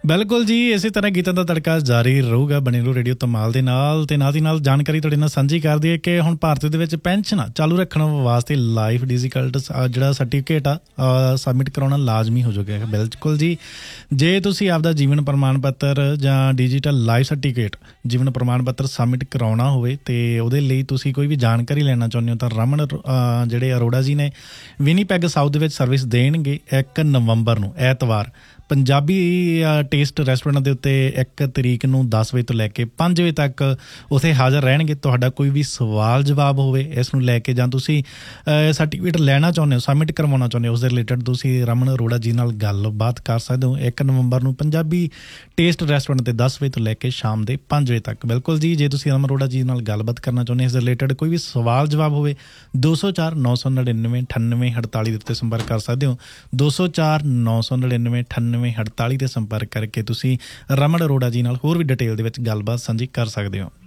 ਬਿਲਕੁਲ ਜੀ, ਇਸੇ ਤਰ੍ਹਾਂ ਗੀਤਾਂ ਦਾ ਤੜਕਾ ਜਾਰੀ ਰਹੂਗਾ। ਬਣੇ ਰਹੋ ਰੇਡੀਓ ਧਮਾਲ ਦੇ ਨਾਲ। ਤੇ ਨਾਲ ਦੀ ਨਾਲ ਜਾਣਕਾਰੀ ਤੁਹਾਡੇ ਨਾਲ ਸਾਂਝੀ ਕਰ ਦਈਏ ਕਿ ਹੁਣ ਭਾਰਤ ਦੇ ਵਿੱਚ ਪੈਨਸ਼ਨ ਚਾਲੂ ਰੱਖਣ ਵਾਸਤੇ ਲਾਈਫ ਡਿਜੀਟਲ ਜਿਹੜਾ ਸਰਟੀਫਿਕੇਟ ਆ ਸਬਮਿਟ ਕਰਾਉਣਾ ਲਾਜ਼ਮੀ ਹੋ ਚੁੱਕਿਆ। ਬਿਲਕੁਲ ਜੀ, ਜੇ ਤੁਸੀਂ ਆਪਦਾ ਜੀਵਨ ਪ੍ਰਮਾਣ ਪੱਤਰ ਜਾਂ ਡਿਜੀਟਲ ਲਾਈਫ ਸਰਟੀਫਿਕੇਟ ਜੀਵਨ ਪ੍ਰਮਾਣ ਪੱਤਰ ਸਬਮਿਟ ਕਰਾਉਣਾ ਹੋਵੇ ਤੇ ਉਹਦੇ ਲਈ ਤੁਸੀਂ ਕੋਈ ਵੀ ਜਾਣਕਾਰੀ ਲੈਣਾ ਚਾਹੁੰਦੇ ਹੋ ਤਾਂ ਰਮਨ ਜਿਹੜੇ ਅਰੋੜਾ ਜੀ ਨੇ ਵਿਨੀਪੈਗ ਸਾਊਥ ਦੇ ਵਿੱਚ ਸਰਵਿਸ ਦੇਣਗੇ 1 ਨਵੰਬਰ ਨੂੰ ਐਤਵਾਰ। ਪੰਜਾਬੀ ਟੇਸਟ ਰੈਸਟੋਰੈਂਟ ਦੇ ਉੱਤੇ 1 ਤਰੀਕ ਨੂੰ 10 ਵਜੇ ਤੋਂ ਲੈ ਕੇ 5 ਵਜੇ ਤੱਕ ਉੱਥੇ ਹਾਜ਼ਰ ਰਹਿਣਗੇ। ਤੁਹਾਡਾ ਕੋਈ ਵੀ ਸਵਾਲ ਜਵਾਬ ਹੋਵੇ ਇਸ ਨੂੰ ਲੈ ਕੇ ਜਾਂ ਤੁਸੀਂ ਸਰਟੀਫਿਕੇਟ ਲੈਣਾ ਚਾਹੁੰਦੇ ਹੋ ਸਬਮਿਟ ਕਰਵਾਉਣਾ ਚਾਹੁੰਦੇ ਹੋ ਉਸ ਦੇ ਰਿਲੇਟਡ ਤੁਸੀਂ ਰਮਨ ਅਰੋੜਾ ਜੀ ਨਾਲ ਗੱਲਬਾਤ ਕਰ ਸਕਦੇ ਹੋ 1 ਨਵੰਬਰ ਨੂੰ ਪੰਜਾਬੀ ਟੇਸਟ ਰੈਸਟੋਰੈਂਟ 'ਤੇ 10 ਵਜੇ ਤੋਂ ਲੈ ਕੇ ਸ਼ਾਮ ਦੇ 5 ਵਜੇ ਤੱਕ। ਬਿਲਕੁਲ ਜੀ, ਜੇ ਤੁਸੀਂ ਰਮਨ ਅਰੋੜਾ ਜੀ ਨਾਲ ਗੱਲਬਾਤ ਕਰਨਾ ਚਾਹੁੰਦੇ ਹੋ ਇਸ ਦੇ ਰਿਲੇਟਡ ਕੋਈ ਵੀ ਸਵਾਲ ਜਵਾਬ ਹੋਵੇ 204 999 9848 ਦੇ ਉੱਤੇ ਸੰਪਰਕ ਕਰ ਸਕਦੇ ਹੋ। 204 999 9848 ਤੇ ਸੰਪਰਕ ਕਰਕੇ ਤੁਸੀਂ ਰਮਨ ਅਰੋੜਾ ਜੀ ਨਾਲ ਹੋਰ ਵੀ ਡਿਟੇਲ ਦੇ ਵਿੱਚ ਗੱਲਬਾਤ ਸਾਂਝੀ ਕਰ ਸਕਦੇ ਹੋ।